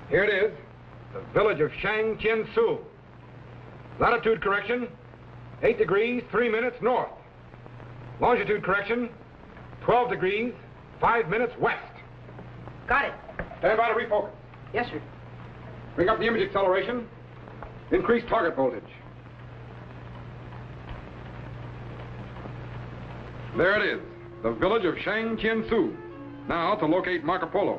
Here it is, the village of Shang Chin Su. Latitude correction, 8 degrees, 3 minutes north. Longitude correction, 12 degrees, 5 minutes west. Got it. Stand by to refocus. Yes, sir. Bring up the image acceleration. Increase target voltage. There it is, the village of Shang Chin Su. Now to locate Marco Polo.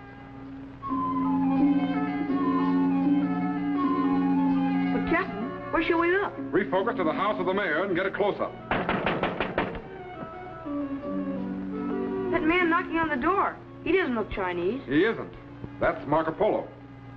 But, Captain, where should we look? Refocus to the house of the mayor and get a close-up. That man knocking on the door. He doesn't look Chinese. He isn't. That's Marco Polo.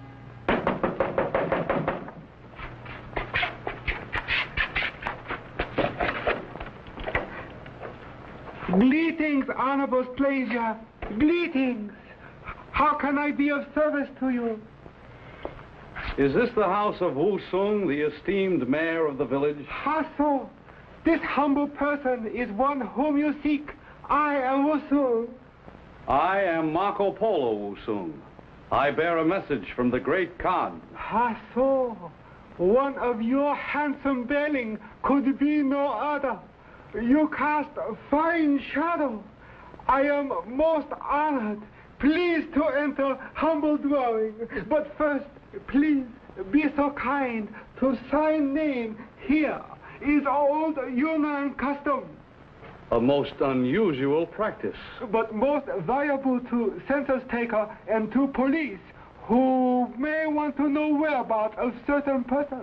Greetings, honorable stranger. Greetings. How can I be of service to you? Is this the house of Wu Sung, the esteemed mayor of the village? How so? This humble person is one whom you seek. I am Wu Sung. I am Marco Polo Wu Sung. I bear a message from the great Khan. How so? One of your handsome bearing could be no other. You cast a fine shadow. I am most honored. Please to enter humble dwelling. But first, please be so kind to sign name here is old Yunnan custom. A most unusual practice. But most valuable to census taker and to police who may want to know whereabouts of certain person.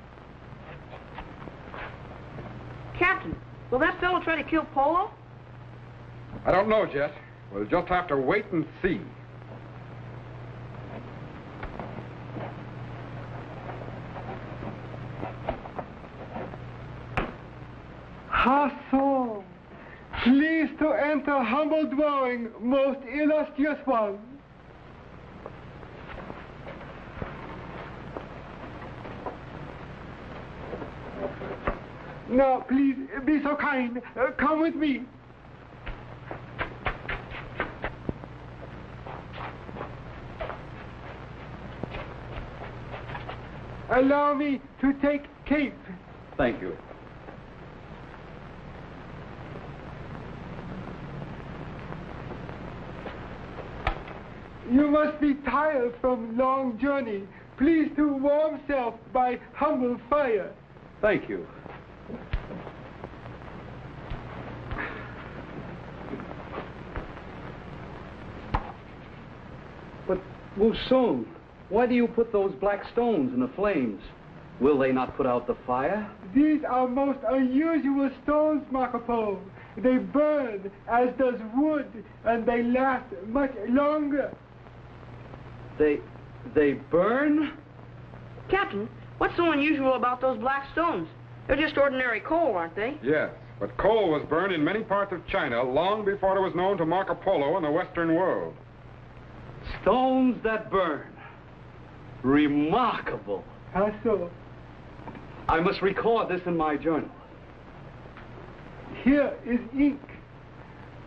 Captain, will that fellow try to kill Polo? I don't know, Jet. We'll just have to wait and see. How so? Please to enter humble dwelling, most illustrious one. Now, please be so kind. Come with me. Allow me to take Cape. Thank you. You must be tired from long journey. Please to warm self by humble fire. Thank you. But, Wu Sung, why do you put those black stones in the flames? Will they not put out the fire? These are most unusual stones, Marco Polo. They burn as does wood, and they last much longer. They burn? Captain, what's so unusual about those black stones? They're just ordinary coal, aren't they? Yes, but coal was burned in many parts of China long before it was known to Marco Polo in the Western world. Stones that burn. Remarkable. How so? I must record this in my journal. Here is ink.